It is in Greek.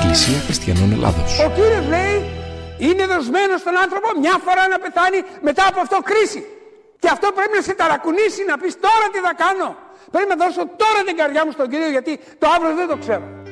Εκκλησία Χριστιανών Ελλάδος. Ο Κύριος λέει, είναι δοσμένος στον άνθρωπο μια φορά να πεθάνει, μετά από αυτό κρίση. Και αυτό πρέπει να σε ταρακουνήσει, να πεις τώρα τι θα κάνω. Πρέπει να δώσω τώρα την καρδιά μου στον Κύριο, γιατί το αύριο δεν το ξέρω.